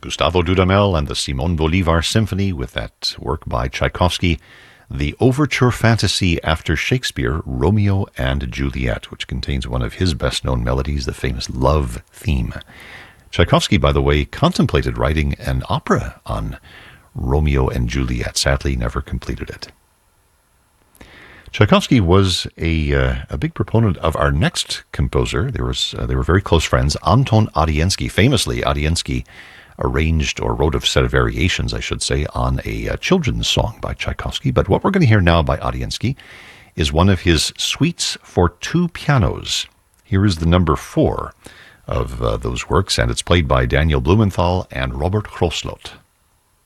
Gustavo Dudamel and the Simon Bolivar Symphony with that work by Tchaikovsky, the Overture Fantasy after Shakespeare, Romeo and Juliet, which contains one of his best-known melodies, the famous love theme. Tchaikovsky, by the way, contemplated writing an opera on Romeo and Juliet, sadly never completed it. Tchaikovsky was a big proponent of our next composer. They were very close friends. Anton Adiensky, famously, Adiensky arranged or wrote a set of variations, I should say, on a children's song by Tchaikovsky. But what we're going to hear now by Adiensky is one of his suites for two pianos. Here is the number 4 of those works, and it's played by Daniel Blumenthal and Robert Kroslot.